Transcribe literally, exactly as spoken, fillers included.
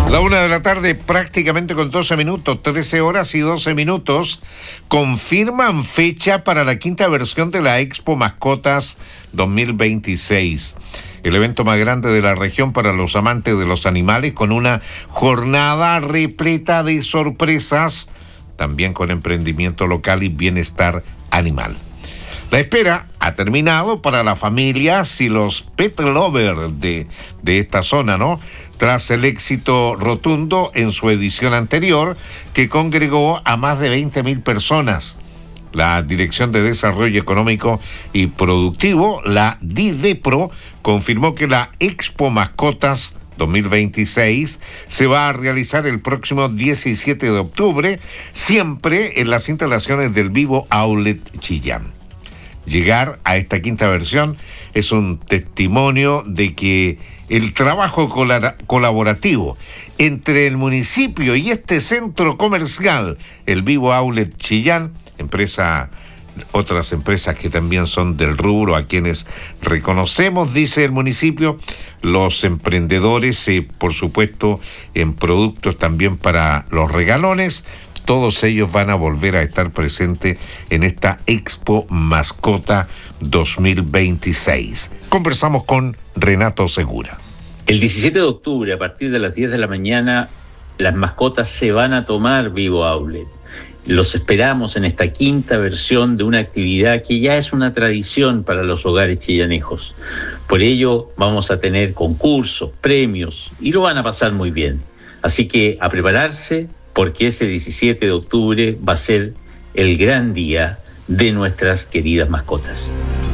La una de la tarde, prácticamente con doce minutos, trece horas y doce minutos, confirman fecha para la quinta versión de la Expo Mascotas dos mil veintiséis. El evento más grande de la región para los amantes de los animales, con una jornada repleta de sorpresas, también con emprendimiento local y bienestar animal. La espera ha terminado para las familias y los pet lovers de, de esta zona, ¿no? Tras el éxito rotundo en su edición anterior, que congregó a más de veinte mil personas. La Dirección de Desarrollo Económico y Productivo, la DIDEPRO, confirmó que la Expo Mascotas dos mil veintiséis se va a realizar el próximo diecisiete de octubre, siempre en las instalaciones del Vivo Outlet Chillán. Llegar a esta quinta versión es un testimonio de que el trabajo colaborativo entre el municipio y este centro comercial, el Vivo Outlet Chillán, empresa, otras empresas que también son del rubro, a quienes reconocemos, dice el municipio, los emprendedores, eh, por supuesto, en productos también para los regalones. Todos ellos van a volver a estar presentes en esta Expo Mascota dos mil veintiséis. Conversamos con Renato Segura. El diecisiete de octubre, a partir de las diez de la mañana, las mascotas se van a tomar Vivo Outlet. Los esperamos en esta quinta versión de una actividad que ya es una tradición para los hogares chillanejos. Por ello, vamos a tener concursos, premios y lo van a pasar muy bien. Así que a prepararse, porque ese diecisiete de octubre va a ser el gran día de nuestras queridas mascotas.